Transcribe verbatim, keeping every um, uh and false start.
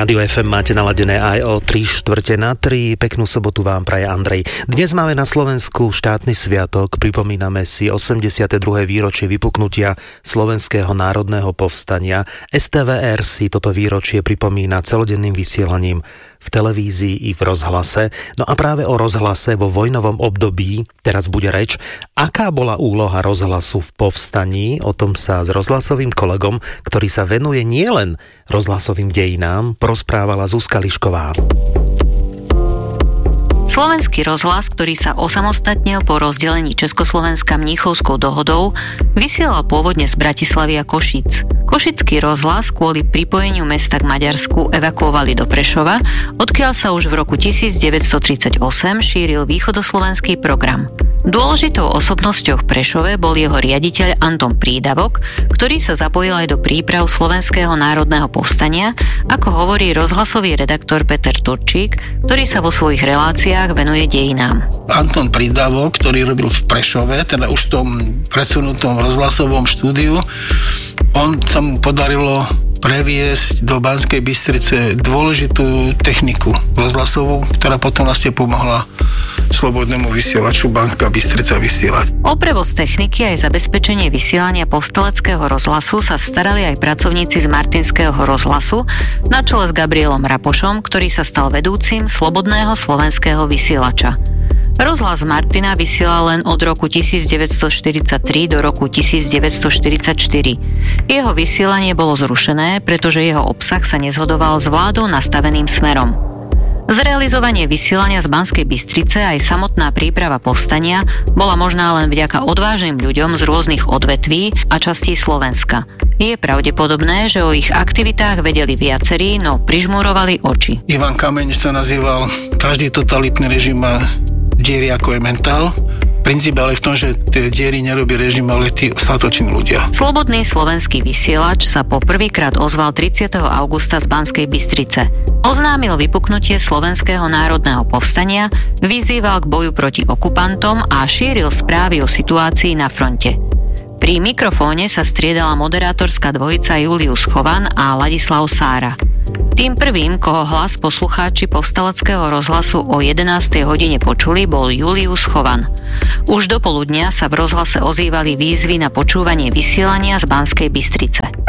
Rádio ef em máte naladené aj o tri štvrte na tri. Peknú sobotu vám praje Andrej. Dnes máme na Slovensku štátny sviatok. Pripomíname si osemdesiate druhé výročie vypuknutia Slovenského národného povstania. es té vé er si toto výročie pripomína celodenným vysielaním v televízii i v rozhlase. No a práve o rozhlase vo vojnovom období teraz bude reč. Aká bola úloha rozhlasu v povstaní? O tom sa s rozhlasovým kolegom, ktorý sa venuje nielen rozhlasovým dejinám, porozprávala Zuzka Lišková. Slovenský rozhlas, ktorý sa osamostatnil po rozdelení Československa Mníchovskou dohodou, vysielal pôvodne z Bratislavy a Košíc. Košický rozhlas kvôli pripojeniu mesta k Maďarsku evakuovali do Prešova, odkiaľ sa už v roku devätnásťtridsaťosem šíril východoslovenský program. Dôležitou osobnosťou v Prešove bol jeho riaditeľ Anton Prídavok, ktorý sa zapojil aj do príprav Slovenského národného povstania, ako hovorí rozhlasový redaktor Peter Turčík, ktorý sa vo svojich reláciách venuje dejinám. Anton Prídavok, ktorý robil v Prešove, teda už v tom presunutom rozhlasovom štúdiu, on sa mu podarilo previesť do Banskej Bystrice dôležitú techniku rozhlasovú, ktorá potom vlastne pomohla slobodnému vysielaču Banská Bystrica vysielať. O prevoz techniky aj zabezpečenie vysielania povstaleckého rozhlasu sa starali aj pracovníci z Martinského rozhlasu na čele s Gabrielom Rapošom, ktorý sa stal vedúcim Slobodného slovenského vysielača. Rozhlas Martina vysielal len od roku devätnásťštyridsaťtri do roku devätnásťštyridsaťštyri. Jeho vysielanie bolo zrušené, pretože jeho obsah sa nezhodoval s vládou nastaveným smerom. Zrealizovanie vysielania z Banskej Bystrice aj samotná príprava povstania bola možná len vďaka odvážnym ľuďom z rôznych odvetví a častí Slovenska. Je pravdepodobné, že o ich aktivitách vedeli viacerí, no prižmurovali oči. Ivan Kameň sa nazýval, každý totalitný režim má diery ako je mentál. Princíp ale v tom, že tie diery nerobí režim, ale tí statoční ľudia. Slobodný slovenský vysielač sa po prvýkrát ozval tridsiateho augusta z Banskej Bystrice. Oznámil vypuknutie Slovenského národného povstania, vyzýval k boju proti okupantom a šíril správy o situácii na fronte. Pri mikrofóne sa striedala moderátorská dvojica Julius Chovan a Ladislav Sára. Tým prvým, koho hlas poslucháči povstaleckého rozhlasu o jedenástej hodine počuli, bol Julius Chovan. Už do poludnia sa v rozhlase ozývali výzvy na počúvanie vysielania z Banskej Bystrice.